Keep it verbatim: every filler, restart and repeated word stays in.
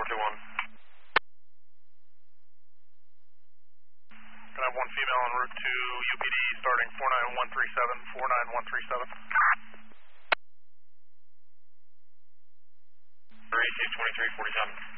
two one. Can I have one female en route to U P D starting four nine one three seven, four nine one three seven. three six twenty-three forty-seven.